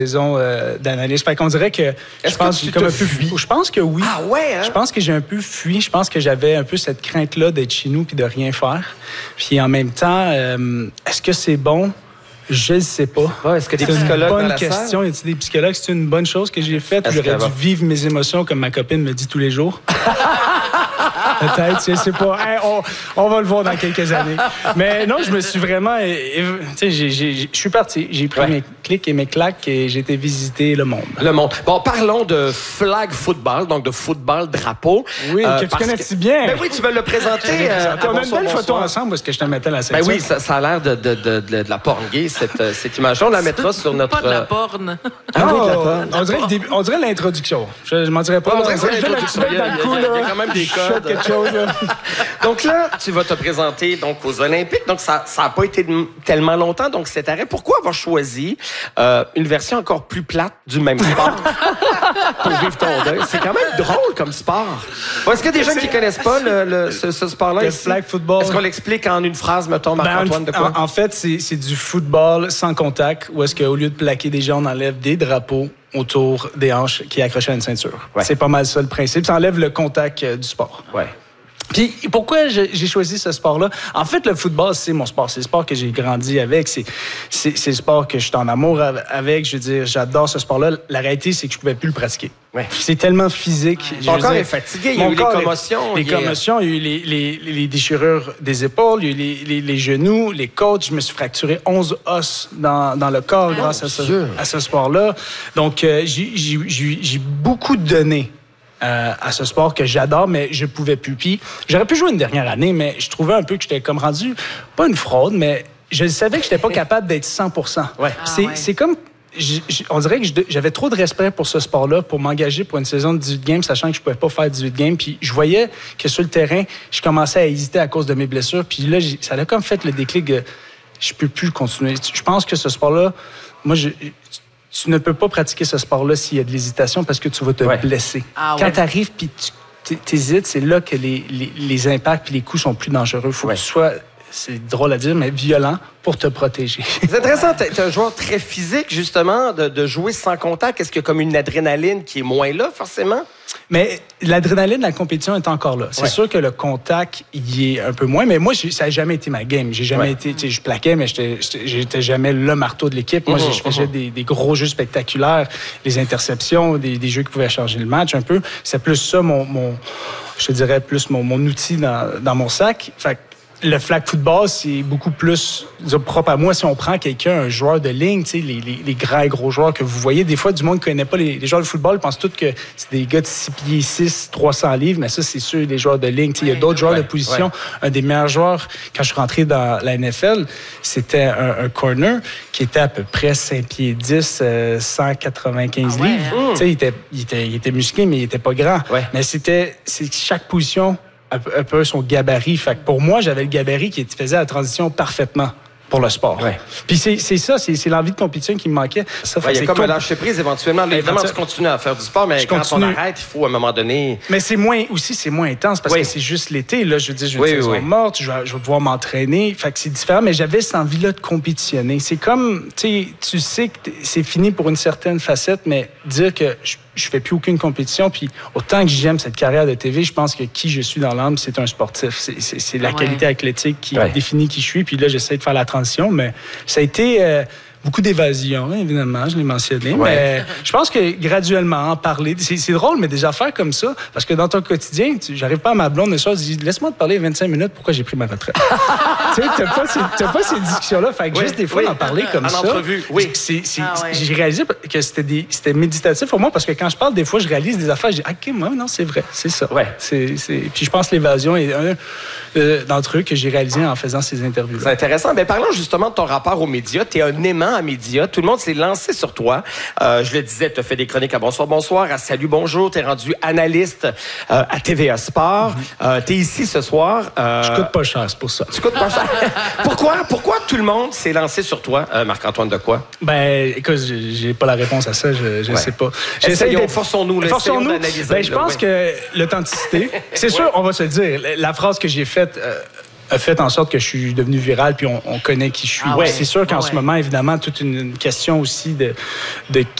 saison d'analyse. Fait qu'on dirait que je pense que j'ai comme un peu fui. Je pense que oui. Ah ouais, hein? Je pense que j'ai un peu fui. Je pense que j'avais un peu cette crainte-là d'être chez nous puis de rien faire. Puis en même temps, est-ce que c'est bon? Je ne sais pas. Ouais, est-ce que des psychologues dans la salle? C'est une bonne question. Y a-t-il des psychologues? C'est une bonne chose que j'ai faite. J'aurais dû vivre mes émotions comme ma copine me dit tous les jours. Peut-être, je sais pas. Hey, on va le voir dans quelques années. Mais non, je me suis vraiment... Tu sais, je suis parti. J'ai pris mes clics et mes claques et j'ai été visiter le monde. Le monde. Bon, parlons de flag football, donc de football drapeau. Oui, que tu connais si bien. Ben oui, tu veux le présenter. On a une belle photo ensemble parce que je te mettais la section. Ben oui, ça a l'air de la porn gay, cette image-là. On la mettra sur notre... Pas de la porn. Ah oui, de la porn. On dirait l'introduction. Je m'en dirais pas. On dirait l'introduction. Il y a quand même des codes. Donc là, tu vas te présenter donc aux Olympiques. Donc ça n'a pas été tellement longtemps. Donc cet arrêt, pourquoi avoir choisi une version encore plus plate du même sport pour vivre ton deuil? C'est quand même drôle comme sport. Est-ce qu'il y a des gens qui ne connaissent pas ce sport-là? Le flag football. Est-ce qu'on l'explique en une phrase, mettons, Marc-Antoine, de quoi? En fait, c'est du football sans contact où est-ce qu'au lieu de plaquer des gens, on enlève des drapeaux autour des hanches qui est accroché à une ceinture. Ouais. C'est pas mal ça le principe. Ça enlève le contact du sport. Ouais. Puis pourquoi j'ai choisi ce sport-là? En fait, le football, c'est mon sport. C'est le sport que j'ai grandi avec. C'est le sport que je suis en amour avec. Je veux dire, j'adore ce sport-là. La réalité, c'est que je pouvais plus le pratiquer. Ouais. C'est tellement physique. Ton corps est fatigué. Il y a eu les commotions. Les commotions, il y a eu les déchirures des épaules, il y a eu les genoux, les côtes. Je me suis fracturé 11 os dans le corps grâce à ce sport-là. Donc, j'ai beaucoup donné à ce sport que j'adore, mais je pouvais plus. Puis j'aurais pu jouer une dernière année, mais je trouvais un peu que j'étais comme rendu, pas une fraude, mais je savais que j'étais pas capable d'être 100%. Ouais. C'est comme... on dirait que j'avais trop de respect pour ce sport-là, pour m'engager pour une saison de 18 games, sachant que je pouvais pas faire 18 games. Puis je voyais que sur le terrain, je commençais à hésiter à cause de mes blessures. Puis là, ça a comme fait le déclic de je peux plus continuer. Je pense que ce sport-là, moi, tu ne peux pas pratiquer ce sport-là s'il y a de l'hésitation parce que tu vas te blesser. Quand tu arrives puis tu hésites, c'est là que les impacts et les coups sont plus dangereux. Faut que tu sois, c'est drôle à dire, mais violent pour te protéger. C'est intéressant. Tu es un joueur très physique, justement, de jouer sans contact. Est-ce qu'il y a comme une adrénaline qui est moins là, forcément? Mais l'adrénaline de la compétition est encore là. C'est sûr que le contact, il est un peu moins, mais moi, ça n'a jamais été ma game. J'ai jamais été... Je plaquais, mais j'étais jamais le marteau de l'équipe. Moi, je faisais des gros jeux spectaculaires, les interceptions, des jeux qui pouvaient changer le match un peu. C'est plus ça, je te dirais, plus mon outil dans mon sac. Fait que le flag football, c'est beaucoup plus propre à moi. Si on prend quelqu'un, un joueur de ligne, tu sais, les gros joueurs que vous voyez, des fois, du monde ne connaît pas les joueurs de football, pensent tous que c'est des gars de 6 pieds 6, 300 livres, mais ça, c'est sûr, les joueurs de ligne. Il y a d'autres joueurs de position. Un des meilleurs joueurs, quand je suis rentré dans la NFL, c'était un corner qui était à peu près 5 pieds 10, 195 livres. Il était musclé, mais il n'était pas grand. Mais c'est chaque position un peu son gabarit. Fait que pour moi, j'avais le gabarit qui faisait la transition parfaitement pour le sport. Puis c'est ça, c'est l'envie de compétition qui me manquait. Il y a comme un lâcher prise éventuellement. Là, évidemment, tu continues à faire du sport, mais quand on arrête, il faut à un moment donné... Mais c'est moins intense parce que c'est juste l'été. Là, je veux dire, j'ai une saison morte, je vais pouvoir m'entraîner. Fait que c'est différent, mais j'avais cette envie-là de compétitionner. C'est comme, tu sais que c'est fini pour une certaine facette, mais dire que je fais plus aucune compétition, puis autant que j'aime cette carrière de TV, je pense que qui je suis dans l'âme, c'est un sportif. C'est la qualité athlétique qui définit qui je suis, puis là, j'essaie de faire la transition, mais ça a été... beaucoup d'évasion, évidemment, je l'ai mentionné, mais je pense que graduellement, en parler, c'est drôle, mais des affaires comme ça, parce que dans ton quotidien, j'arrive pas à ma blonde, le soir, je dis, laisse-moi te parler 25 minutes, pourquoi j'ai pris ma retraite. Tu sais, t'as pas ces discussions-là, fait que juste des fois d'en parler comme ça. En entrevue, j'ai réalisé que c'était méditatif pour moi, parce que quand je parle, des fois, je réalise des affaires, je dis, OK, moi, non, c'est vrai, c'est ça. Puis je pense que l'évasion est un d'entre eux que j'ai réalisé en faisant ces interviews-là. C'est intéressant. Mais parlons justement de ton rapport aux médias. T'es un aimant à médias. Tout le monde s'est lancé sur toi. Je le disais, tu as fait des chroniques à Bonsoir, Bonsoir, à Salut, Bonjour. Tu es rendu analyste à TVA Sport. Tu es ici ce soir. Je coûte pas cher, c'est pour ça. Tu coûtes pas cher. Pourquoi tout le monde s'est lancé sur toi, Marc-Antoine Dequoy? Ben, écoute, j'ai pas la réponse à ça. Je sais pas. Forçons-nous. Ben, je pense que l'authenticité, c'est sûr, on va se le dire. La phrase que j'ai faite... a fait en sorte que je suis devenu viral, puis on connaît qui je suis. C'est sûr qu'en ce moment, évidemment, toute une question aussi de